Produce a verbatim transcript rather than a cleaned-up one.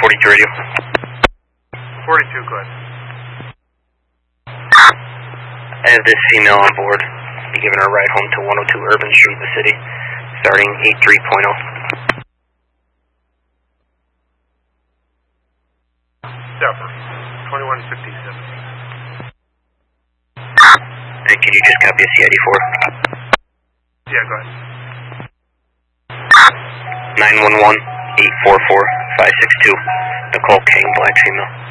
forty-two radio. forty-two, go ahead. I have this female on board. Be giving her a ride home to one oh two Urban Street in the city, starting eight three point oh. Zephyr, twenty-one fifty-seven. And can you just copy a C I D four? Yeah, go ahead. nine one one, eight four four, five six two. Nicole King, black female.